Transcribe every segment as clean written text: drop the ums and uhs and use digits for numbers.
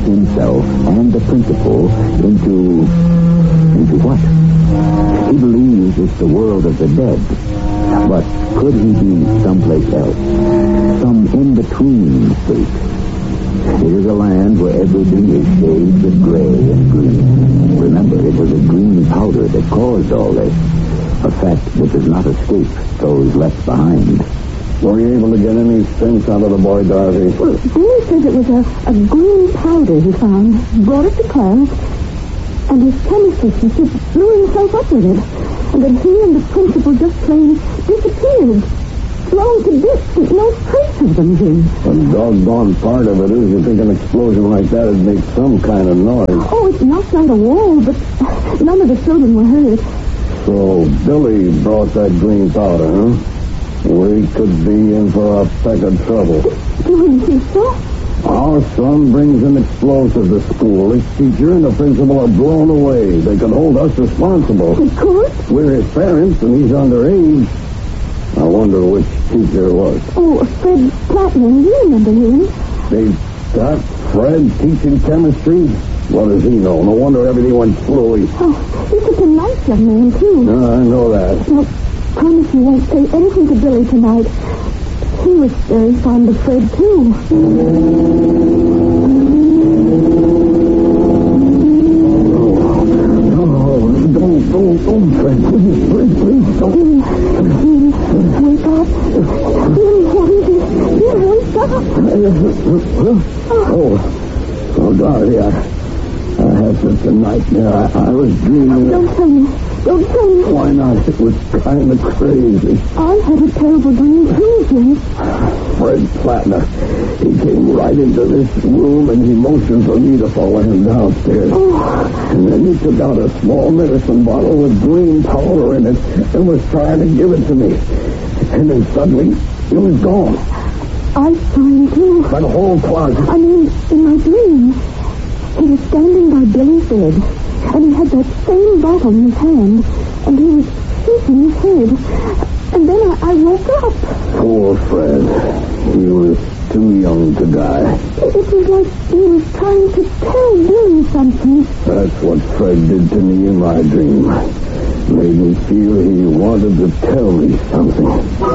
himself and the principal into what? He believes it's the world of the dead. But could he be someplace else? Some in-between state? It is a land where everything is shades of gray and green. Remember, it was a green powder that caused all this. A fact that does not escape those left behind. Were you able to get any sense out of the boy, Dorothy? Well, Billy says it was a green powder he found, brought it to class, and his chemistry teacher blew himself up with it. And then he and the principal just plain disappeared. Blown to bits, and no trace of them, Jim. The doggone part of it is you think an explosion like that would make some kind of noise. Oh, it knocked out a wall, but none of the children were hurt. So Billy brought that green powder, huh? We could be in for a peck of trouble. Do you think so? Our son brings an explosive to school. His teacher and the principal are blown away. They could hold us responsible. He could? We're his parents, and he's underage. I wonder which teacher it was. Oh, Fred Plattman, you remember him? They've got Fred teaching chemistry. What does he know? No wonder everything went fluey. Oh, he's such a nice young man, too. No, I know that. Now, promise you won't say anything to Billy tonight. He was very fond of Fred, too. Don't, Fred. Please, don't. Jim, wake up. Jim, what is it? Jim, wake up. Oh, Dorothy, I had such a nightmare. I was dreaming. Don't tell me. Don't tell me. Why not? It was kind of crazy. I had a terrible dream, too, Jim. Fred Plattner. He came right into this room and he motioned for me to follow him downstairs. Oh. And then he took out a small medicine bottle with green powder in it and was trying to give it to me. And then suddenly, it was gone. I saw him, too. By the whole closet. I mean, in my dream, he was standing by Billy's bed, and he had that same bottle in his hand, and he was shaking his head. And then I woke up. Poor Fred. He was too young to die. It was like he was trying to tell Billy something. That's what Fred did to me in my dream. Made me feel he wanted to tell me something.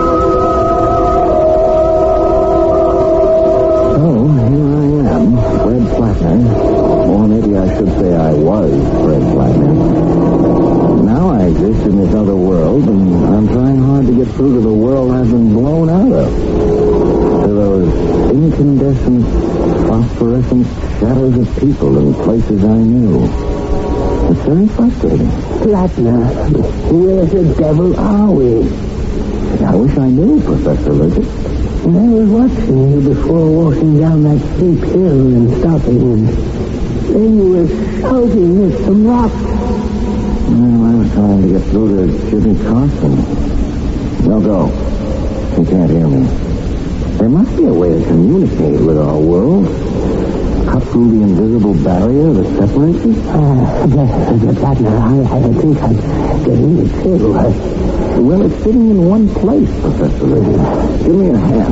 So, here I am, Fred Plattner. Or maybe I should say I was Fred Plattner. Now I exist in this other world, and I'm trying hard to get through to the world I've been blown out of. To those incandescent, phosphorescent shadows of people in places I knew. It's very frustrating. Plattner, where the devil are we? I wish I knew, Professor Liggett. I was watching you before walking down that steep hill and stopping him. Then you were shouting at some rock. Well, I was trying to get through to Jimmy Carson. No go. He can't hear me. There must be a way to communicate with our world. Cut through the invisible barrier that separates us. Plattner, I think I'm getting it too. Well, it's sitting in one place, Professor Liggett. Give me a hand.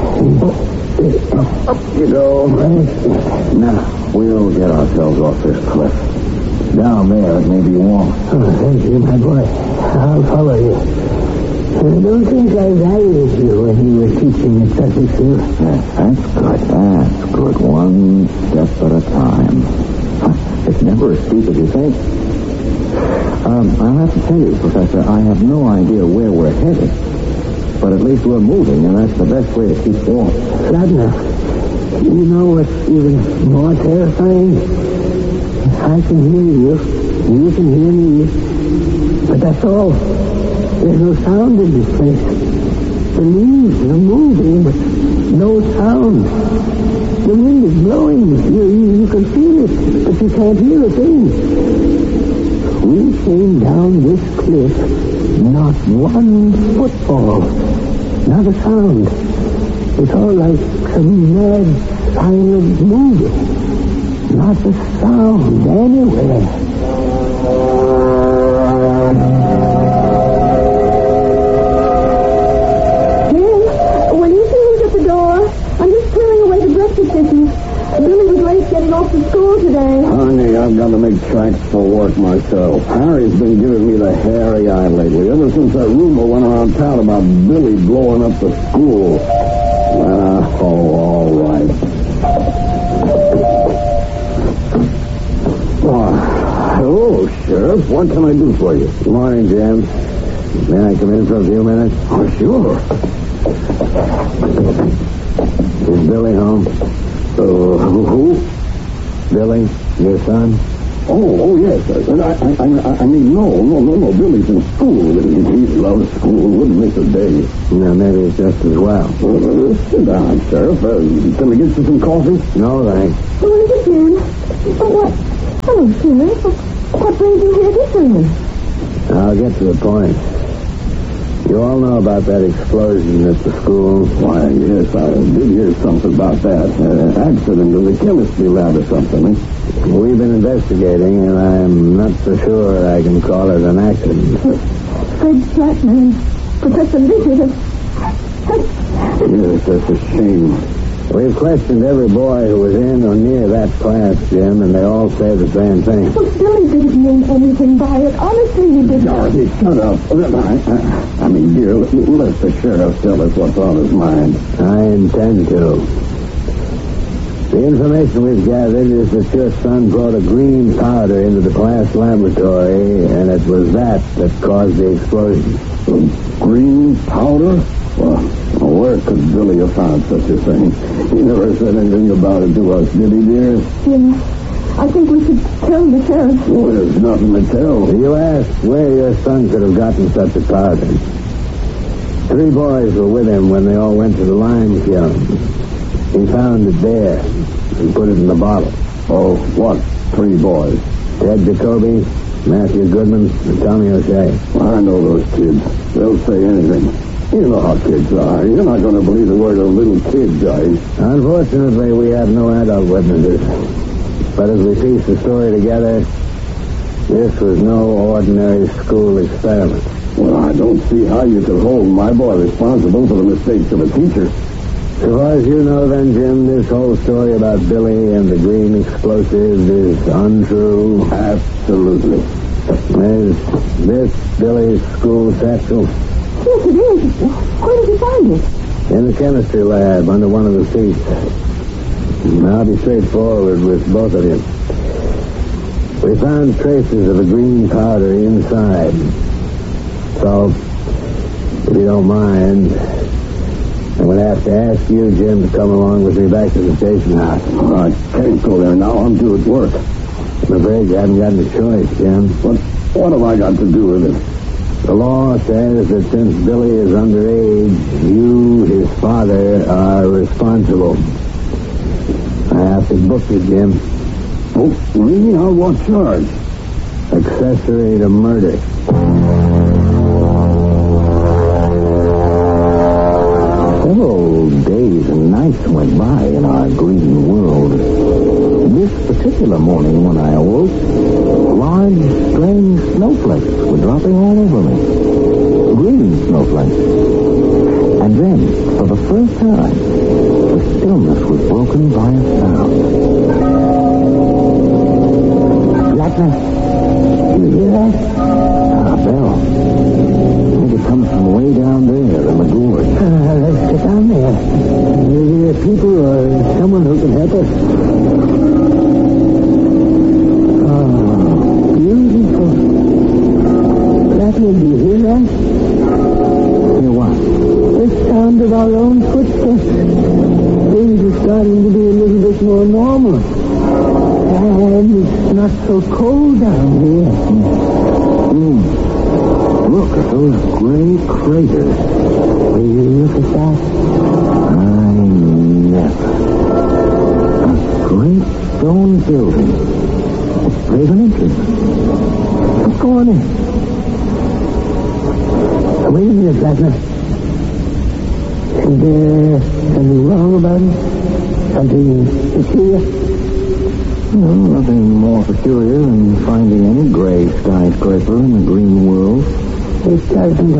Up you go. Now, we'll get ourselves off this cliff. Down there, it may be warm. Oh, thank you, my boy. I'll follow you. I don't think I valued you when you were teaching at Sussex. Yes, that's good. That's good. One step at a time. It's never as steep as you think. I'll have to tell you, Professor, I have no idea where we're headed. But at least we're moving, and that's the best way to keep warm. Plattner, you know what's even more terrifying? I can hear you. You can hear me. But that's all. There's no sound in this place. The leaves are moving, but no sound. The wind is blowing. You can feel it, but you can't hear a thing. We came down this cliff, not one footfall, not a sound. It's all like some mad, silent movie. Not a sound anywhere. Jim, when you see him at the door, I'm just clearing away the breakfast dishes. Billy was late getting off off to school today. Honey, I've got to make tracks for work myself. Harry's been giving me the hairy eye lately, ever since that rumor went around town about Billy blowing up the school. All right. Hello, Sheriff. What can I do for you? Good morning, Jim. May I come in for a few minutes? Oh, sure. Is Billy home? Who? Billy, your son? Oh, yes. I mean, no. Billy's in school. He loves school. Wouldn't miss a day. Yeah, maybe it's just as well. Sit down, Sheriff. Can we get you some coffee? No, thanks. Who is it, Jim? What? Hello, Sheriff. What brings you here this evening? I'll get to the point. You all know about that explosion at the school? Why, yes, I did hear something about that. Accident in the chemistry lab or something. We've been investigating, and I'm not so sure I can call it an accident. Fred Flatman and Professor Liggett. Yes, that's a shame. We've questioned every boy who was in or near that class, Jim, and they all say the same thing. Well, Billy didn't mean anything by it. Honestly, he didn't. Dorothy, shut up. I mean, dear, let the sheriff tell us what's on his mind. I intend to. The information we've gathered is that your son brought a green powder into the class laboratory, and it was that caused the explosion. Green powder? Well, where could Billy have found such a thing? He never said anything about it to us, did he, dear? Jim, I think we should tell the sheriff. Well, there's nothing to tell. You asked where your son could have gotten such a powder. 3 boys were with him when they all went to the lime kiln. He found it there and put it in the bottle. Oh, what 3 boys? Ted Jacoby, Matthew Goodman, and Tommy O'Shea. I know those kids. They'll say anything. You know how kids are. You're not going to believe the word a little kid does. Unfortunately, we have no adult witnesses. But as we piece the story together, this was no ordinary school experiment. Well, I don't see how you could hold my boy responsible for the mistakes of a teacher. So far as you know then, Jim, this whole story about Billy and the green explosive is untrue? Absolutely. Is this Billy's school satchel? Yes, it is. Where did you find it? In the chemistry lab, under one of the seats. I'll be straightforward with both of you. We found traces of a green powder inside. So, if you don't mind, I'm going to have to ask you, Jim, to come along with me back to the station house. I can't go there now. I'm due at work. I'm afraid you haven't got any choice, Jim. What have I got to do with it? The law says that since Billy is underage, you, his father, are responsible. I have to book you, Jim. Oh, me? On what charge? Accessory to murder. Several days and nights went by in our green world. This particular morning when I awoke, large, strange snowflakes were dropping all over me. Green snowflakes. And then, for the first time, the stillness was broken by a sound. Blackness, you hear that? A bell. I think it comes from way down there in the gorge. Let's get down there. Maybe there are people or someone who can help us. Beautiful. Blackie, do you hear that? Hear what? The sound of our own footsteps. Things are starting to be a little bit more normal. And it's not so cold down here. Look at those gray craters. Will you look at that? I never. A great stone building. There's an entrance. Let's go on in. Wait a minute, Blackner. Is there something wrong about it? Something peculiar? No, nothing more peculiar than finding any gray skyscraper in the green world. It doesn't